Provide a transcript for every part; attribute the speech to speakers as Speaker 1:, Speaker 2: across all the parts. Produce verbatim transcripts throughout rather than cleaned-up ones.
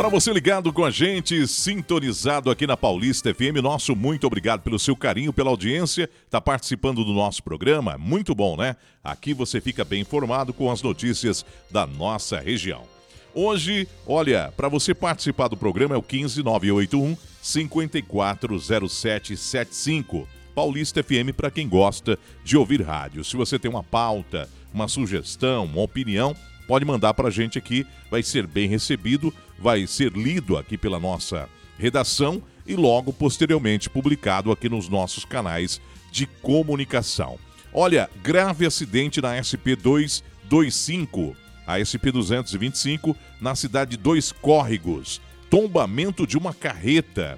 Speaker 1: Para você ligado com a gente, sintonizado aqui na Paulista F M, nosso muito obrigado pelo seu carinho, pela audiência, tá participando do nosso programa, muito bom, né? Aqui você fica bem informado com as notícias da nossa região. Hoje, olha, para você participar do programa é o quinze nove oito um, cinco quatro zero sete sete cinco. Paulista F M para quem gosta de ouvir rádio. Se você tem uma pauta, uma sugestão, uma opinião, pode mandar para a gente aqui, vai ser bem recebido, vai ser lido aqui pela nossa redação e logo posteriormente publicado aqui nos nossos canais de comunicação. Olha, grave acidente na S P duzentos e vinte e cinco, a S P duzentos e vinte e cinco na cidade de Dois Córregos. Tombamento de uma carreta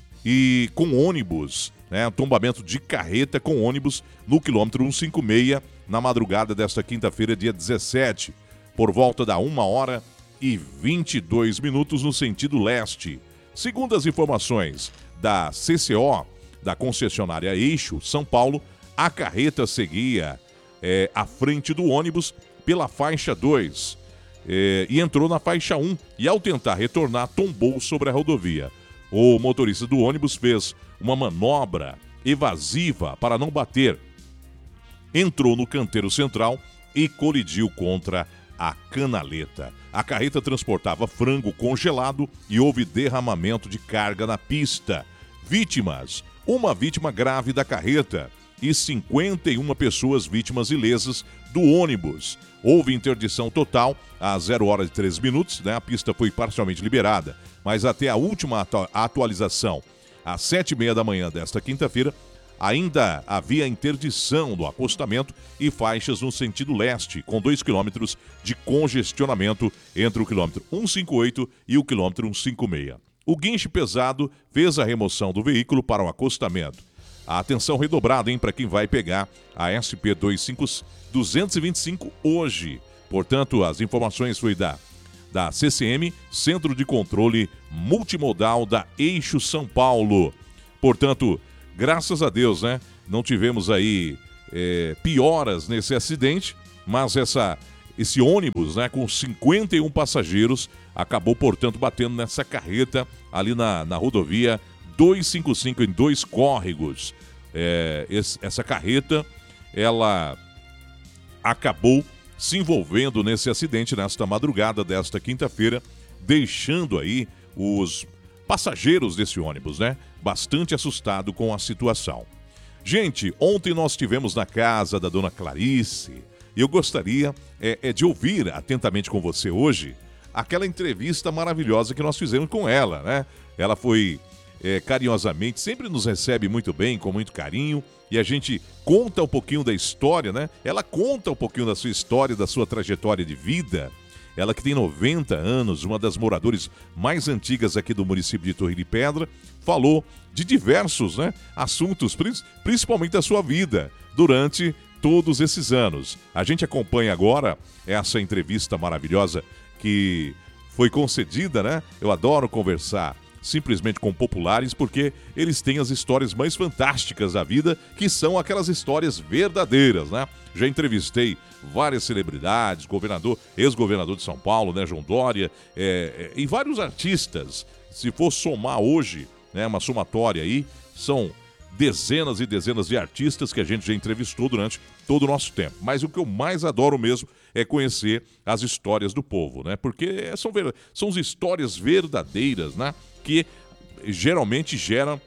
Speaker 1: e com ônibus, né? Tombamento de carreta com ônibus no quilômetro cento e cinquenta e seis na madrugada desta quinta-feira, dia dezessete, por volta da uma hora e vinte e dois minutos no sentido leste. Segundo as informações da C C O, da concessionária Eixo, São Paulo, a carreta seguia é, à frente do ônibus pela faixa dois é, e entrou na faixa um e ao tentar retornar tombou sobre a rodovia. O motorista do ônibus fez uma manobra evasiva para não bater. Entrou no canteiro central e colidiu contra a canaleta. A carreta transportava frango congelado e houve derramamento de carga na pista. Vítimas: uma vítima grave da carreta e cinquenta e uma pessoas vítimas ilesas do ônibus. Houve interdição total às zero horas e treze minutos, né? A pista foi parcialmente liberada, mas até a última atu- atualização, às sete e meia da manhã desta quinta-feira, ainda havia interdição do acostamento e faixas no sentido leste, com dois quilômetros de congestionamento entre o quilômetro cento e cinquenta e oito e o quilômetro cento e cinquenta e seis. O guinche pesado fez a remoção do veículo para o acostamento. A atenção redobrada, hein, para quem vai pegar a S P duzentos e vinte e cinco hoje. Portanto, as informações foi da, da C C M, Centro de Controle Multimodal da Eixo São Paulo. Portanto, graças a Deus, né? Não tivemos aí é, pioras nesse acidente, mas essa, esse ônibus, né, com cinquenta e um passageiros, acabou, portanto, batendo nessa carreta ali na, na rodovia duzentos e cinquenta e cinco em Dois Córregos. É, esse, essa carreta, ela acabou se envolvendo nesse acidente nesta madrugada desta quinta-feira, deixando aí os passageiros desse ônibus, né, bastante assustado com a situação. Gente, ontem nós estivemos na casa da dona Clarice e eu gostaria é, é de ouvir atentamente com você hoje aquela entrevista maravilhosa que nós fizemos com ela, né? Ela foi é, carinhosamente, sempre nos recebe muito bem, com muito carinho, e a gente conta um pouquinho da história, né? Ela conta um pouquinho da sua história, da sua trajetória de vida. Ela que tem noventa anos, uma das moradoras mais antigas aqui do município de Torre de Pedra, falou de diversos, né, assuntos, principalmente da sua vida, durante todos esses anos. A gente acompanha agora essa entrevista maravilhosa que foi concedida, né? Eu adoro conversar simplesmente com populares, porque eles têm as histórias mais fantásticas da vida, que são aquelas histórias verdadeiras, né? Já entrevistei várias celebridades, governador, ex-governador de São Paulo, né, João Dória, é, é, e vários artistas. Se for somar hoje, né, uma somatória aí, são dezenas e dezenas de artistas que a gente já entrevistou durante todo o nosso tempo. Mas o que eu mais adoro mesmo é conhecer as histórias do povo, né? Porque são, ver... são as histórias verdadeiras, né? Que geralmente geram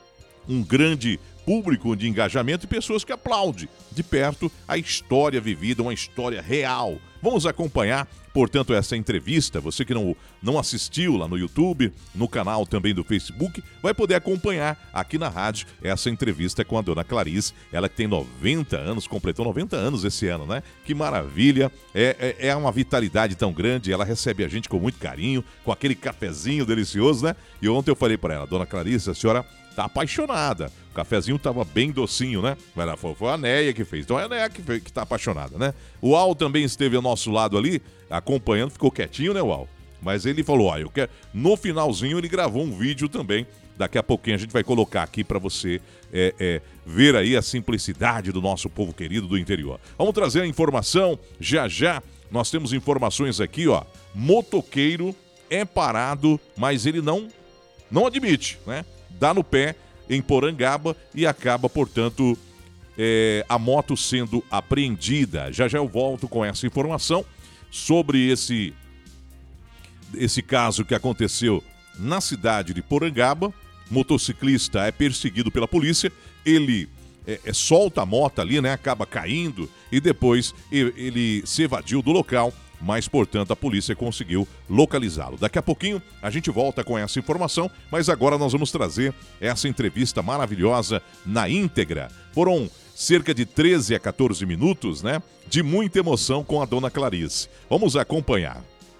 Speaker 1: um grande público de engajamento e pessoas que aplaudem de perto a história vivida, uma história real. Vamos acompanhar, portanto, essa entrevista. Você que não, não assistiu lá no YouTube, no canal também do Facebook, vai poder acompanhar aqui na rádio essa entrevista com a dona Clarice. Ela que tem noventa anos, completou noventa anos esse ano, né? Que maravilha, é, é, é uma vitalidade tão grande, ela recebe a gente com muito carinho, com aquele cafezinho delicioso, né? E ontem eu falei para ela, dona Clarice, a senhora tá apaixonada. O cafezinho tava bem docinho, né? Mas ela falou, foi a Neia que fez. Então é a Neia que, fez, que tá apaixonada, né? O Al também esteve ao nosso lado ali, acompanhando, ficou quietinho, né, Al? Mas ele falou, ó, eu quero... No finalzinho ele gravou um vídeo também. Daqui a pouquinho a gente vai colocar aqui para você é, é, ver aí a simplicidade do nosso povo querido do interior. Vamos trazer a informação já já. Nós temos informações aqui, ó. Motoqueiro é parado, mas ele não, não admite, né? Dá no pé em Porangaba e acaba, portanto, é, a moto sendo apreendida. Já já eu volto com essa informação sobre esse, esse caso que aconteceu na cidade de Porangaba. Motociclista é perseguido pela polícia, ele é, é, solta a moto ali, né? Acaba caindo e depois ele, ele se evadiu do local, mas, portanto, a polícia conseguiu localizá-lo. Daqui a pouquinho a gente volta com essa informação, mas agora nós vamos trazer essa entrevista maravilhosa na íntegra. Foram cerca de treze a quatorze minutos, né? De muita emoção com a dona Clarice. Vamos acompanhar.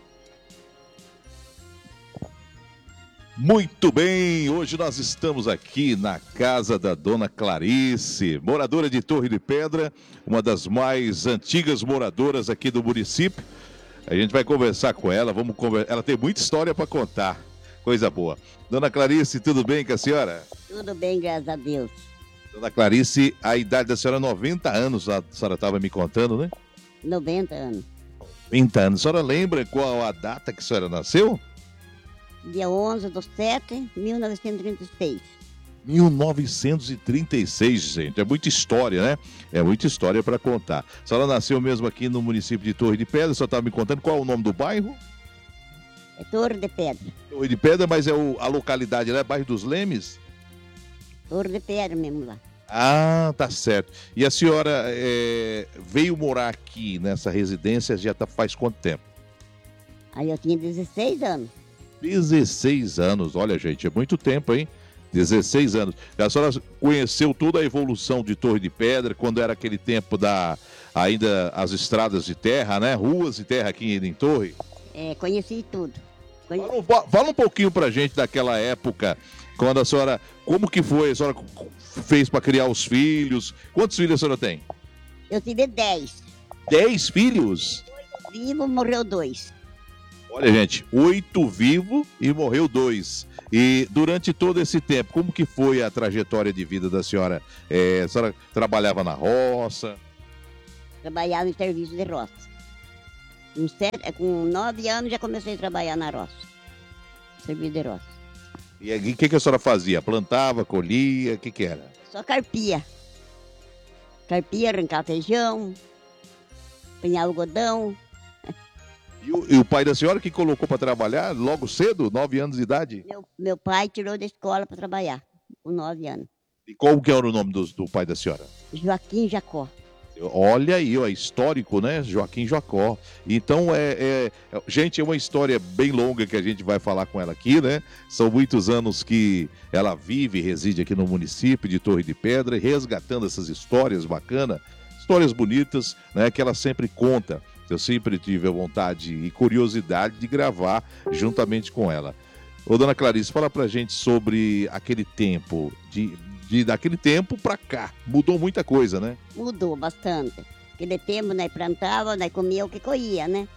Speaker 1: Muito bem, hoje nós estamos aqui na casa da dona Clarice, moradora de Torre de Pedra, uma das mais antigas moradoras aqui do município. A gente vai conversar com ela, vamos conversar. Ela tem muita história para contar, coisa boa. Dona Clarice, tudo bem com a senhora?
Speaker 2: Tudo bem, graças a Deus.
Speaker 1: Dona Clarice, a idade da senhora é noventa anos, a senhora estava me contando, né?
Speaker 2: noventa anos.
Speaker 1: noventa anos. A senhora lembra qual a data que a senhora nasceu?
Speaker 2: Dia onze de setembro de mil novecentos e trinta e seis.
Speaker 1: mil novecentos e trinta e seis, gente. É muita história, né? É muita história para contar. A senhora nasceu mesmo aqui no município de Torre de Pedra. A senhora estava me contando qual é o nome do bairro?
Speaker 2: É Torre de Pedra.
Speaker 1: Torre de Pedra, mas é o, a localidade lá, é bairro dos Lemes?
Speaker 2: Torre de Pedra mesmo lá.
Speaker 1: Ah, tá certo. E a senhora é, veio morar aqui nessa residência já tá, faz quanto tempo?
Speaker 2: Aí eu tinha dezesseis anos.
Speaker 1: dezesseis anos, olha, gente, é muito tempo, hein? dezesseis anos. A senhora conheceu toda a evolução de Torre de Pedra, quando era aquele tempo da ainda as estradas de terra, né? Ruas de terra aqui em Torre.
Speaker 2: É, conheci tudo. Conheci...
Speaker 1: Fala, fala um pouquinho pra gente daquela época, quando a senhora, como que foi, a senhora fez para criar os filhos? Quantos filhos a senhora tem?
Speaker 2: Eu tive dez.
Speaker 1: Dez filhos?
Speaker 2: Vivo, morreu dois.
Speaker 1: Olha, gente, oito vivos e morreu dois. E durante todo esse tempo, como que foi a trajetória de vida da senhora? É, a senhora trabalhava na roça?
Speaker 2: Trabalhava em serviço de roça. Com, sete, com nove anos já comecei a trabalhar na roça. Serviço de roça.
Speaker 1: E o que, que a senhora fazia? Plantava, colhia, o que que era?
Speaker 2: Só carpia. Carpia, arrancava feijão, apanhava algodão.
Speaker 1: E o, e o pai da senhora que colocou para trabalhar logo cedo, nove anos de idade?
Speaker 2: Meu, meu pai tirou da escola para trabalhar, com nove anos.
Speaker 1: E qual que era o nome do, do pai da senhora?
Speaker 2: Joaquim Jacó.
Speaker 1: Olha aí, ó, histórico, né? Joaquim Jacó. Então, é, é, gente, é uma história bem longa que a gente vai falar com ela aqui, né? São muitos anos que ela vive e reside aqui no município de Torre de Pedra, resgatando essas histórias bacanas, histórias bonitas, né? Que ela sempre conta. Eu sempre tive a vontade e curiosidade de gravar juntamente com ela. Ô, dona Clarice, fala pra gente sobre aquele tempo, de, de daquele tempo pra cá. Mudou muita coisa, né?
Speaker 2: Mudou bastante. Aquele tempo nós plantava, nós comia o que colhia, né?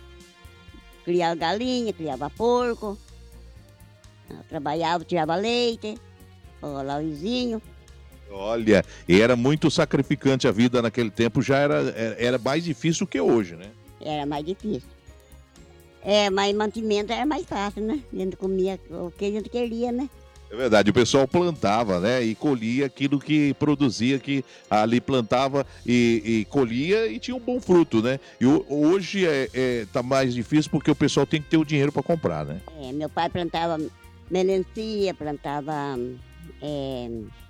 Speaker 2: Criava galinha, criava porco, trabalhava, tirava leite, ó, lá o vizinho.
Speaker 1: Olha, e era muito sacrificante a vida naquele tempo, já era, era mais difícil que hoje, né?
Speaker 2: Era mais difícil. É, mas mantimento era mais fácil, né? A gente comia o que a gente queria, né?
Speaker 1: É verdade, o pessoal plantava, né? E colhia aquilo que produzia, que ali plantava e, e colhia e tinha um bom fruto, né? E hoje é, é, tá mais difícil porque o pessoal tem que ter o dinheiro para comprar, né?
Speaker 2: É, meu pai plantava melancia, plantava... É,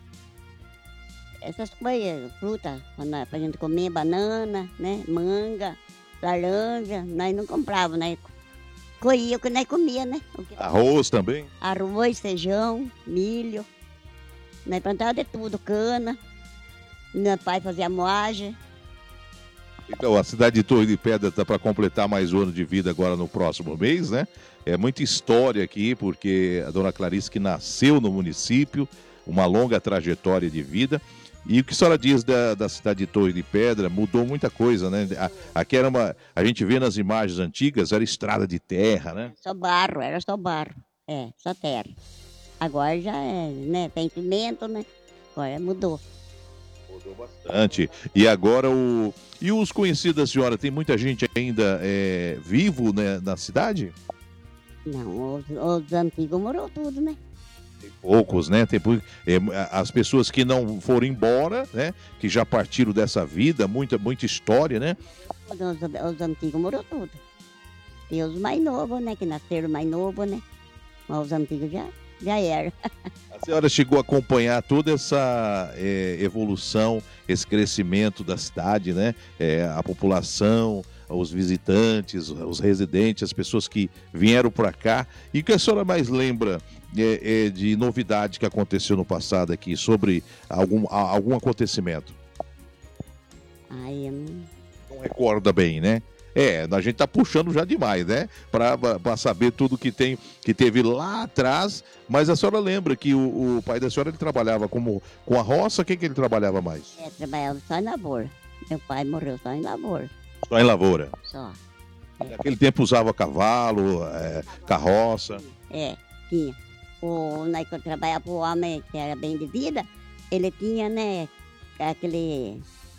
Speaker 2: essas coisas, fruta, pra gente comer, banana, né, manga, laranja, nós não comprávamos, nós colhia o que nós comia, né?
Speaker 1: Arroz também?
Speaker 2: Arroz, feijão, milho, nós plantávamos de tudo, cana, meu pai fazia moagem.
Speaker 1: Então, a cidade de Torre de Pedra está para completar mais um ano de vida agora no próximo mês, né? É muita história aqui, porque a dona Clarice que nasceu no município, uma longa trajetória de vida. E o que a senhora diz da, da cidade de Torre de Pedra mudou muita coisa, né? A, aqui era uma. A gente vê nas imagens antigas, era estrada de terra, né?
Speaker 2: Só barro, era só barro. É, só terra. Agora já é, né? Tem cimento, né? Agora mudou.
Speaker 1: Mudou bastante. E agora o. E os conhecidos da senhora? Tem muita gente ainda é, vivo, né, na cidade?
Speaker 2: Não, os, os antigos morou tudo, né?
Speaker 1: Tem poucos, né? Tem pou- é, as pessoas que não foram embora, né? Que já partiram dessa vida, muita, muita história, né?
Speaker 2: Os, os antigos morou tudo. E os mais novos, né? Que nasceram mais novos, né? Mas os antigos já, já eram.
Speaker 1: A senhora chegou a acompanhar toda essa é, evolução, esse crescimento da cidade, né? É, a população, os visitantes, os residentes, as pessoas que vieram para cá. E o que a senhora mais lembra é, é, de novidade que aconteceu no passado aqui, sobre algum, a- algum acontecimento?
Speaker 2: Aí eu não.
Speaker 1: Não recorda bem, né? É, a gente tá puxando já demais, né? Para saber tudo que tem, que teve lá atrás. Mas a senhora lembra que o, o pai da senhora ele trabalhava como, com a roça? O que, que ele trabalhava mais?
Speaker 2: É, trabalhava só em lavoura. Meu pai morreu só em lavoura.
Speaker 1: Só em lavoura.
Speaker 2: Só.
Speaker 1: Naquele tempo usava cavalo, é, carroça.
Speaker 2: É, tinha. O, nós que eu trabalhava o homem que era bem de vida, ele tinha, né, aquele.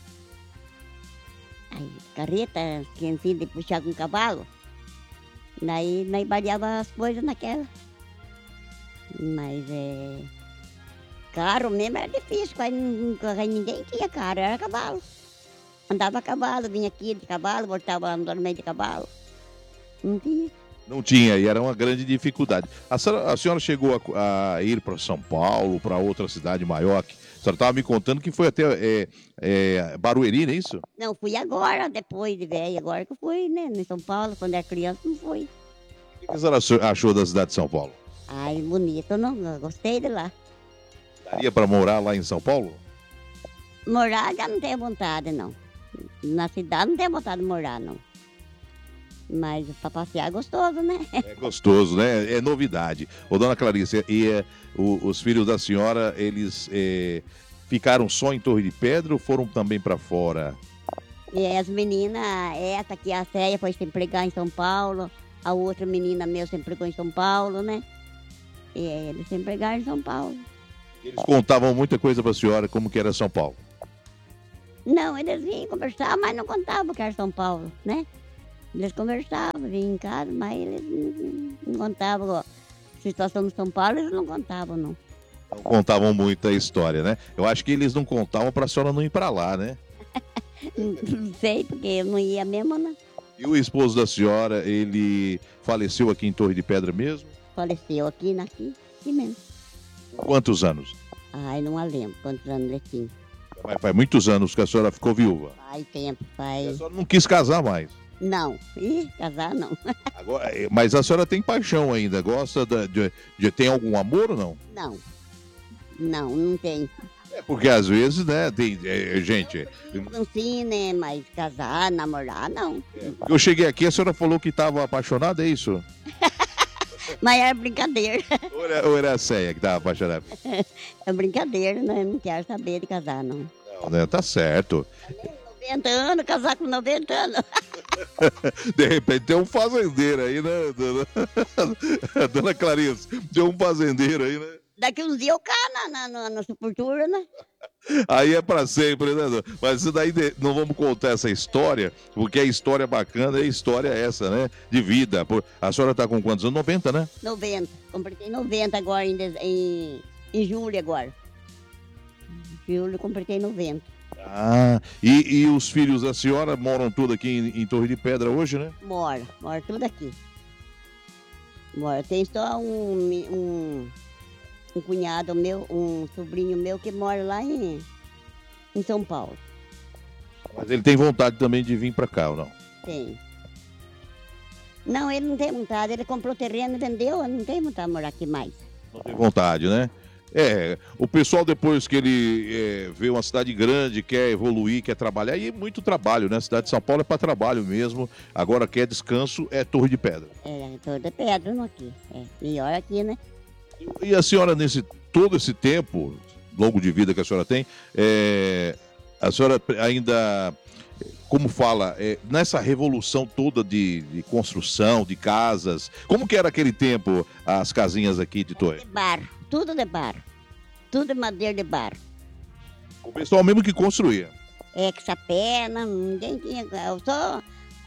Speaker 2: Ai, carreta, que assim de puxar com cavalo. Daí nós variava as coisas naquela. Mas é. Carro mesmo era difícil, quase nin- quase ninguém tinha carro, era cavalo. Andava a cavalo, vinha aqui de cavalo, voltava lá no meio de cavalo. Não tinha.
Speaker 1: Não tinha, e era uma grande dificuldade. A senhora, a senhora chegou a, a ir para São Paulo, para outra cidade maior? Que, a senhora estava me contando que foi até é, é, Barueri, não é isso?
Speaker 2: Não, fui agora, depois de velho, agora que eu fui, né? Em São Paulo, quando era criança, não fui.
Speaker 1: O que a senhora achou- achou da cidade de São Paulo?
Speaker 2: Ai, bonito, não, eu gostei de lá.
Speaker 1: Daria para morar lá em São Paulo?
Speaker 2: Morar já não tenho vontade, não. Na cidade não tenho vontade de morar, não. Mas para passear é gostoso, né?
Speaker 1: É gostoso, né? É novidade. Ô, dona Clarice, e é, o- os filhos da senhora, eles é, ficaram só em Torre de Pedra ou foram também para fora?
Speaker 2: E as meninas, essa aqui, a Céia, foi se empregar em São Paulo. A outra menina meu se empregou em São Paulo, né? E eles se empregaram em São Paulo.
Speaker 1: Eles contavam muita coisa para a senhora, como que era São Paulo.
Speaker 2: Não, eles vinham conversar, mas não contavam que era São Paulo, né? Eles conversavam, vinham em casa, mas eles não, não contavam. A situação de São Paulo, eles não contavam, não.
Speaker 1: Não contavam muita história, né? Eu acho que eles não contavam para a senhora não ir para lá, né?
Speaker 2: Não sei, porque eu não ia mesmo, né?
Speaker 1: E o esposo da senhora, ele faleceu aqui em Torre de Pedra mesmo?
Speaker 2: Faleceu aqui, aqui, aqui mesmo.
Speaker 1: Quantos anos?
Speaker 2: Ai, não lembro quantos anos ele tinha.
Speaker 1: Faz, faz muitos anos que a senhora ficou viúva.
Speaker 2: Faz tempo,
Speaker 1: E a
Speaker 2: faz...
Speaker 1: senhora não quis casar mais.
Speaker 2: Não, ih, casar não.
Speaker 1: Agora, eh, mas a senhora tem paixão ainda? Gosta da- de, de, Tem algum amor ou não?
Speaker 2: Não, não, não tem.
Speaker 1: É porque às vezes, né, tem. eh, gente,
Speaker 2: Não sim, né, mas casar, namorar, não.
Speaker 1: eu cheguei aqui, a senhora falou que estava apaixonada, é isso?
Speaker 2: Mas é brincadeira,
Speaker 1: Ou era, ou era a Céia que estava apaixonada?
Speaker 2: é brincadeira, né? Não quero saber de casar, não.
Speaker 1: Não, né? Tá certo.
Speaker 2: noventa anos, casar com noventa anos.
Speaker 1: De repente tem um fazendeiro aí, né, dona, dona Clarice? Tem um fazendeiro aí, né?
Speaker 2: Daqui uns dias eu cá na, na, na, na sepultura, né?
Speaker 1: Aí é pra sempre, né? dona? Mas isso daí de- não vamos contar essa história, porque a história bacana é a história essa, né? De vida. Por- A senhora tá com quantos anos? noventa, né?
Speaker 2: noventa. Completei noventa agora, em, dez- em, em julho agora. Em julho completei noventa.
Speaker 1: Ah, e, e os filhos da senhora moram tudo aqui em, em Torre de Pedra hoje, né?
Speaker 2: Mora, mora tudo aqui. Mora. Tem só um, mi- um, um cunhado meu, um sobrinho meu que mora lá em, em São Paulo.
Speaker 1: Mas ele tem vontade também de vir pra cá, ou não?
Speaker 2: Tem. Não, ele não tem vontade. Ele comprou terreno e vendeu. Ele não tem vontade de morar aqui mais.
Speaker 1: Não tem vontade, né? É, o pessoal depois que ele é, vê uma cidade grande, quer evoluir, quer trabalhar, e muito trabalho, né? A cidade de São Paulo é para trabalho mesmo. Agora quer descanso, é Torre de Pedra.
Speaker 2: É, toda pedra não aqui. É, melhor aqui, né?
Speaker 1: E a senhora, nesse todo esse tempo, longo de vida que a senhora tem, é, a senhora ainda, como fala, é, nessa revolução toda de, de construção, de casas, como que era aquele tempo, as casinhas aqui de Torre?
Speaker 2: De barro. Tudo de barro. Tudo de madeira de barro.
Speaker 1: O pessoal mesmo que construía.
Speaker 2: É que essa perna, ninguém tinha. Eu só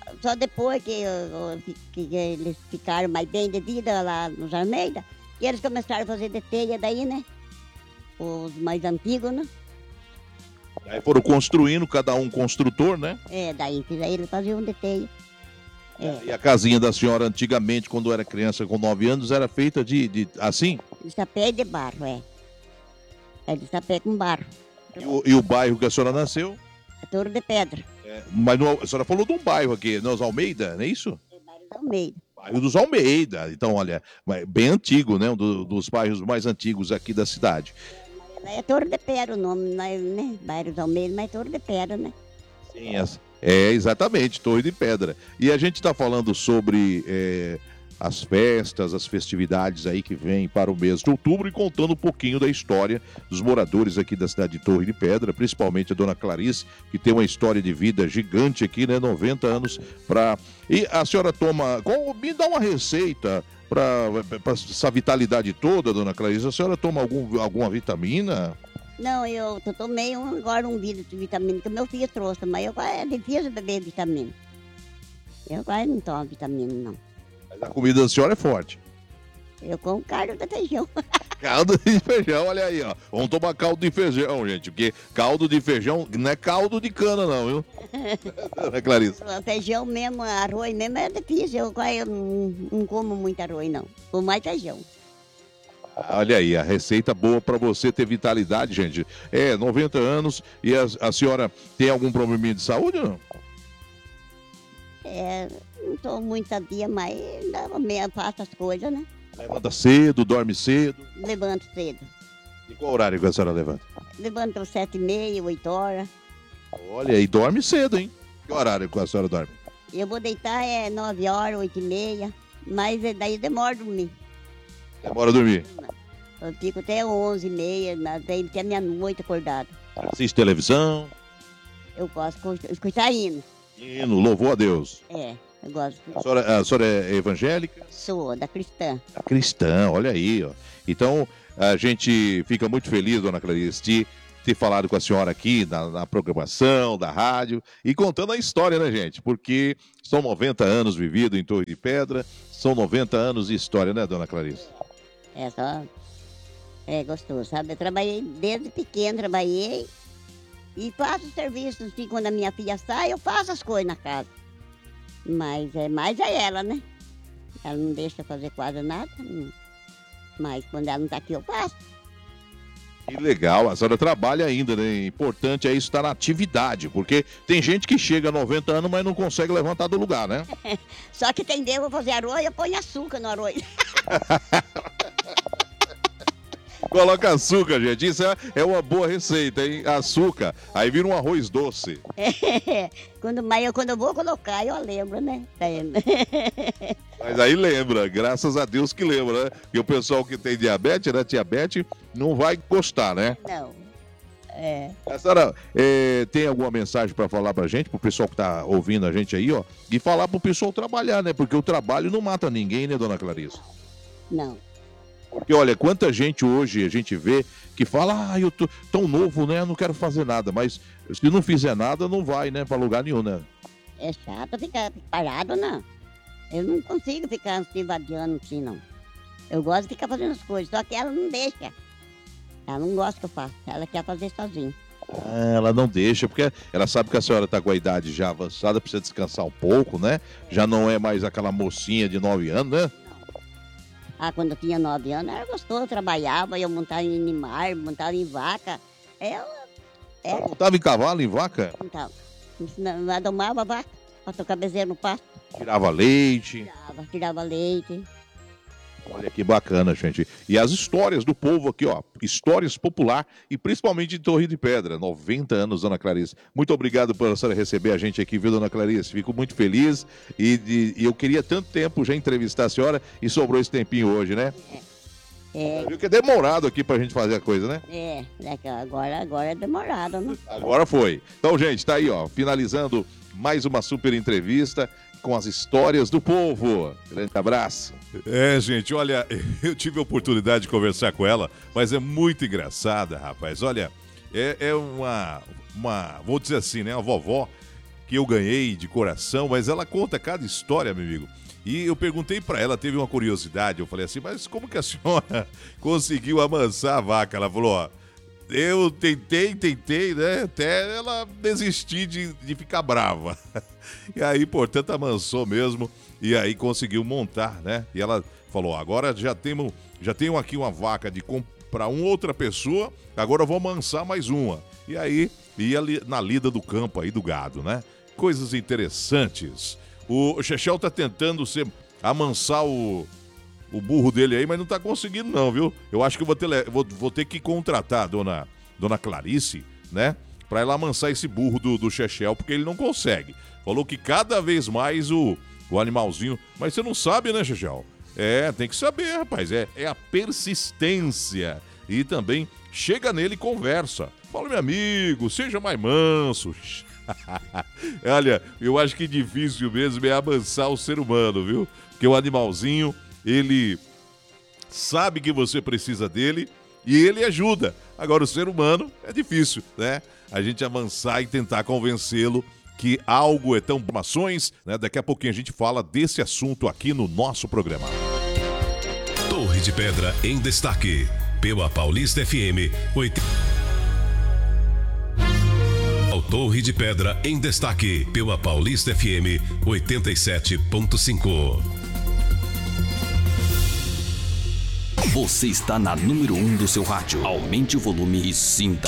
Speaker 2: só depois que, eu- eu- que eles ficaram mais bem de vida lá nos Almeida, que eles começaram a fazer de teia daí, né? Os mais antigos, né?
Speaker 1: Aí foram construindo, cada um construtor, né?
Speaker 2: É, daí que daí eles faziam de teia. É,
Speaker 1: E a casinha da senhora antigamente, quando era criança com nove anos, era feita de, de assim?
Speaker 2: de sapé e de barro, é. É de sapé com barro.
Speaker 1: E o, e o bairro que a senhora nasceu?
Speaker 2: É Touro de Pedra.
Speaker 1: É, mas no- a senhora falou de um bairro aqui, nos Almeida, não é isso?
Speaker 2: É bairro do Almeida.
Speaker 1: Bairro dos Almeida. Então, olha, mas bem antigo, né? Um do- dos bairros mais antigos aqui da cidade.
Speaker 2: Lá é Touro de Pedra o nome, né? né? Bairro do Almeida, mas é Touro de Pedra, né?
Speaker 1: Sim, as- é exatamente, Torre de Pedra. E a gente está falando sobre é, as festas, as festividades aí que vêm para o mês de outubro e contando um pouquinho da história dos moradores aqui da cidade de Torre de Pedra, principalmente a dona Clarice, que tem uma história de vida gigante aqui, né? noventa anos para. E a senhora toma. Qual, me dá uma receita para essa vitalidade toda, dona Clarice. A senhora toma algum, alguma vitamina?
Speaker 2: Não, eu tô- tomei um, agora um vidro de vitamina que meu filho trouxe, mas eu, é difícil beber vitamina. Eu quase não tomo vitamina, não.
Speaker 1: Mas a comida da senhora é forte.
Speaker 2: Eu como carne de feijão.
Speaker 1: Caldo de feijão, olha aí, ó. Vamos tomar caldo de feijão, gente, porque caldo de feijão não é caldo de cana, não, viu? É, Clarice.
Speaker 2: Feijão mesmo, arroz mesmo é difícil. Eu quase não, não como muito arroz, não. Como mais feijão.
Speaker 1: Olha aí, a receita boa para você ter vitalidade, gente. É, noventa anos e a, a senhora tem algum probleminha de saúde ou não?
Speaker 2: É, não tô muito a dia, mas ainda meio faço as coisas, né?
Speaker 1: Levanta cedo, dorme cedo.
Speaker 2: Levanto cedo.
Speaker 1: E qual horário que a senhora levanta?
Speaker 2: Levanto às sete e meia, oito horas.
Speaker 1: Olha, e dorme cedo, hein? Que horário que a senhora dorme?
Speaker 2: Eu vou deitar é nove horas, oito e meia, mas é- daí demora dormir.
Speaker 1: Demora a dormir.
Speaker 2: Eu fico até onze e meia, na- daí até meia-noite acordado.
Speaker 1: Assiste televisão.
Speaker 2: Eu gosto de escu- escutar hino.
Speaker 1: Hino, louvor a Deus.
Speaker 2: É, eu gosto.
Speaker 1: A senhora, a senhora é evangélica?
Speaker 2: Sou da cristã.
Speaker 1: Cristã, olha aí, ó. Então, a gente fica muito feliz, dona Clarice, de ter falado com a senhora aqui na, na programação da rádio e contando a história, né, gente? Porque são noventa anos vividos em Torre de Pedra, são noventa anos de história, né, dona Clarice?
Speaker 2: É só. É gostoso, sabe? Eu trabalhei desde pequeno, trabalhei e faço serviço, assim, quando a minha filha sai, eu faço as coisas na casa. Mas é mais é ela, né? Ela não deixa fazer quase nada. não. Mas quando ela não tá aqui, eu faço.
Speaker 1: Que legal, a senhora trabalha ainda, né? Importante é isso estar na atividade, porque tem gente que chega a noventa anos, mas não consegue levantar do lugar, né?
Speaker 2: Só que tem dia eu vou fazer arroz, eu ponho açúcar no arroz.
Speaker 1: Coloca açúcar, gente. Isso é, é uma boa receita, hein? Açúcar. Aí vira um arroz doce.
Speaker 2: quando, mas eu, quando eu vou colocar, eu lembro, né? Tá vendo?
Speaker 1: Mas aí lembra, graças a Deus que lembra, né? E o pessoal que tem diabetes, né? Diabetes, não vai gostar, né?
Speaker 2: Não. É.
Speaker 1: A senhora eh, tem alguma mensagem para falar pra gente, pro pessoal que tá ouvindo a gente aí, ó? E falar pro pessoal trabalhar, né? Porque o trabalho não mata ninguém, né, dona Clarice?
Speaker 2: Não.
Speaker 1: Porque, olha, quanta gente hoje a gente vê que fala, ah, eu tô tão novo, né? Eu não quero fazer nada. Mas se não fizer nada, não vai, né? Pra lugar nenhum, né?
Speaker 2: É chato ficar parado, não. Eu não consigo ficar se vadiando assim, não. Eu gosto de ficar fazendo as coisas, só que ela não deixa. Ela não gosta que eu faça, ela quer fazer sozinha.
Speaker 1: Ah, ela não deixa, porque ela sabe que a senhora tá com a idade já avançada, precisa descansar um pouco, né? Já não é mais aquela mocinha de nove anos, né?
Speaker 2: Ah, quando eu tinha nove anos, era gostoso, eu trabalhava, eu montava em animais, montava em vaca. Eu,
Speaker 1: Ela montava em cavalo, em vaca,
Speaker 2: então, ela domava a vaca, para tocar bezerro no pasto,
Speaker 1: tirava leite.
Speaker 2: tirava, tirava leite.
Speaker 1: Olha que bacana, gente. E as histórias do povo aqui, ó. Histórias popular e principalmente de Torre de Pedra. noventa anos, dona Clarice. Muito obrigado por a senhora receber a gente aqui, viu, dona Clarice? Fico muito feliz e, de- e eu queria tanto tempo já entrevistar a senhora e sobrou esse tempinho hoje, né?
Speaker 2: É,
Speaker 1: Viu que é demorado aqui pra gente fazer a coisa, né?
Speaker 2: é, é que agora, agora é demorado, né?
Speaker 1: Agora foi. Então, gente, tá aí, ó. Finalizando mais uma super entrevista com as histórias do povo. Grande abraço.
Speaker 3: É, gente, olha, eu tive a oportunidade de conversar com ela, mas é muito engraçada, rapaz. Olha, é, é uma, uma, vou dizer assim, né, uma vovó
Speaker 1: que eu ganhei de coração, mas ela conta cada história, meu amigo. E eu perguntei pra ela, teve uma curiosidade, eu falei assim, mas como que a senhora conseguiu amansar a vaca? Ela falou, ó, eu tentei, tentei, né, até ela desistir de, de ficar brava. E aí, portanto, amansou mesmo, e aí conseguiu montar, né? E ela falou, agora já temos, já tenho aqui uma vaca de para uma outra pessoa, agora eu vou amansar mais uma. E aí, ia na lida do campo aí do gado, né? Coisas interessantes. O Chechel tá tentando ser, amansar o, o burro dele aí, mas não tá conseguindo não, viu? Eu acho que eu vou ter, vou, vou ter que contratar a dona, dona Clarice, né? Pra ela amansar esse burro do, do Chechel, porque ele não consegue. Falou que cada vez mais o, o animalzinho... Mas você não sabe, né, Chechel? É, tem que saber, rapaz. É, é a persistência. E também chega nele e conversa. Fala, meu amigo, seja mais manso. Olha, eu acho que difícil mesmo é amansar o ser humano, viu? Porque o animalzinho, ele sabe que você precisa dele e ele ajuda. Agora, o ser humano é difícil, né? A gente amansar e tentar convencê-lo que algo é tão... Informações, né? Daqui a pouquinho a gente fala desse assunto aqui no nosso programa.
Speaker 4: Torre de Pedra em destaque, pela Paulista F M oitenta. Torre de Pedra em destaque, pela Paulista F M oitenta e sete ponto cinco.
Speaker 5: Você está na número um do seu rádio. Aumente o volume e sinta.